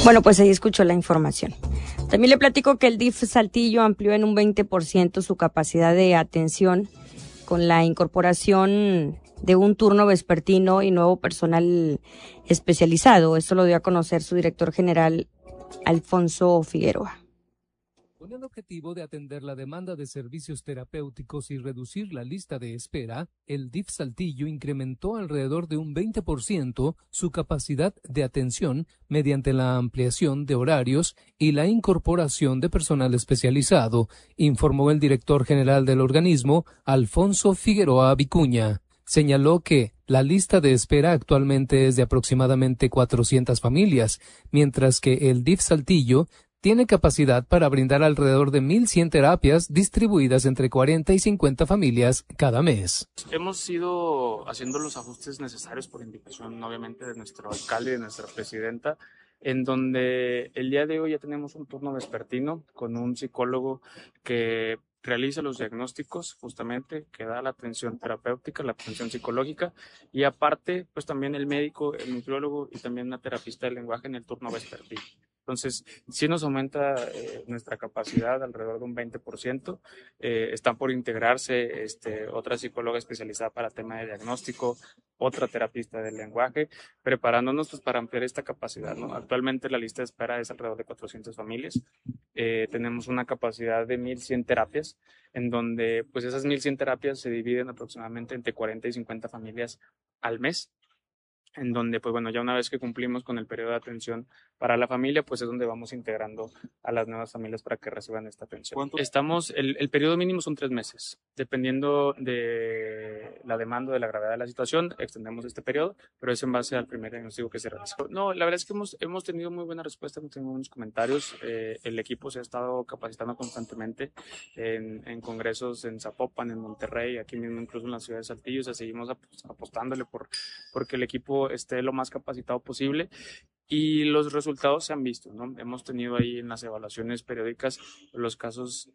Bueno, pues ahí escuchó la información. También le platico que el DIF Saltillo amplió en un 20% su capacidad de atención con la incorporación de un turno vespertino y nuevo personal especializado. Esto lo dio a conocer su director general, Alfonso Figueroa. Con el objetivo de atender la demanda de servicios terapéuticos y reducir la lista de espera, el DIF Saltillo incrementó alrededor de un 20% su capacidad de atención mediante la ampliación de horarios y la incorporación de personal especializado, informó el director general del organismo, Alfonso Figueroa Vicuña. Señaló que la lista de espera actualmente es de aproximadamente 400 familias, mientras que el DIF Saltillo tiene capacidad para brindar alrededor de 1,100 terapias distribuidas entre 40 y 50 familias cada mes. Hemos ido haciendo los ajustes necesarios por indicación, obviamente, de nuestro alcalde y de nuestra presidenta, en donde el día de hoy ya tenemos un turno vespertino con un psicólogo que realiza los diagnósticos, justamente, que da la atención terapéutica, la atención psicológica, y aparte, pues también el médico, el nutriólogo y también una terapista del lenguaje en el turno vespertino. Entonces, sí nos aumenta nuestra capacidad alrededor de un 20%. Están por integrarse otra psicóloga especializada para tema de diagnóstico, otra terapista del lenguaje, preparándonos pues, para ampliar esta capacidad, ¿no? Actualmente la lista de espera es alrededor de 400 familias. Tenemos una capacidad de 1,100 terapias, en donde pues esas 1,100 terapias se dividen aproximadamente entre 40 y 50 familias al mes, en donde, pues bueno, ya una vez que cumplimos con el periodo de atención para la familia, pues es donde vamos integrando a las nuevas familias para que reciban esta atención. El periodo mínimo son 3 meses. Dependiendo de la demanda, de la gravedad de la situación, extendemos este periodo, pero es en base al primer diagnóstico que se realiza. No, la verdad es que hemos tenido muy buena respuesta, hemos tenido buenos comentarios. El equipo se ha estado capacitando constantemente en congresos en Zapopan, en Monterrey, aquí mismo incluso en la ciudad de Saltillo. O sea, seguimos apostándole porque el equipo esté lo más capacitado posible y los resultados se han visto, ¿no? Hemos tenido ahí en las evaluaciones periódicas los casos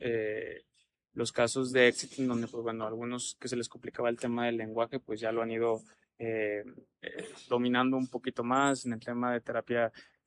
de éxito en donde, pues bueno, algunos que se les complicaba el tema del lenguaje, pues ya lo han ido dominando un poquito más en el tema de terapia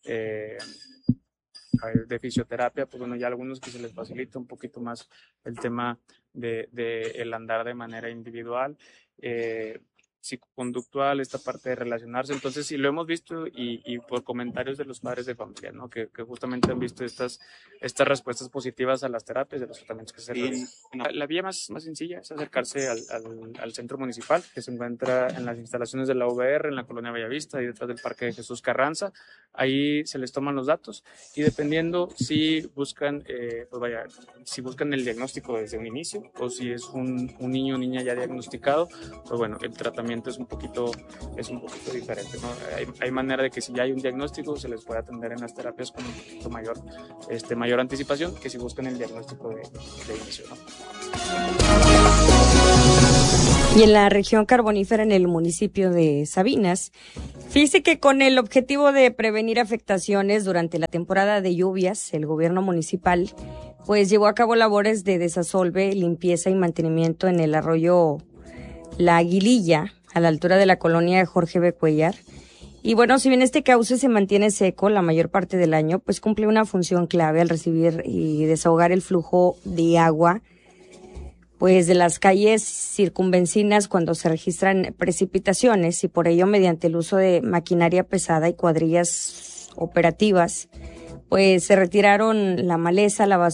de fisioterapia, pues bueno, ya algunos que se les facilita un poquito más el tema de el andar de manera individual, psicoconductual, esta parte de relacionarse. Entonces sí lo hemos visto y por comentarios de los padres de familia, ¿no? que justamente han visto estas respuestas positivas a las terapias de los tratamientos que se realizan. La vía más sencilla es acercarse al centro municipal, que se encuentra en las instalaciones de la UVR, en la colonia Bellavista, y detrás del Parque de Jesús Carranza. Ahí se les toman los datos y dependiendo si buscan si buscan el diagnóstico desde un inicio o si es un niño o niña ya diagnosticado, pues bueno, el tratamiento es un poquito diferente, ¿no? Hay manera de que si ya hay un diagnóstico se les puede atender en las terapias con un poquito mayor anticipación que si buscan el diagnóstico de inicio, ¿no? Y en la región carbonífera, en el municipio de Sabinas, fíjese que con el objetivo de prevenir afectaciones durante la temporada de lluvias, el gobierno municipal pues llevó a cabo labores de desasolve, limpieza y mantenimiento en el arroyo La Aguililla, a la altura de la colonia de Jorge B. Cuellar. Y bueno, si bien este cauce se mantiene seco la mayor parte del año, pues cumple una función clave al recibir y desahogar el flujo de agua pues de las calles circunvencinas cuando se registran precipitaciones, y por ello mediante el uso de maquinaria pesada y cuadrillas operativas pues se retiraron la maleza, la basura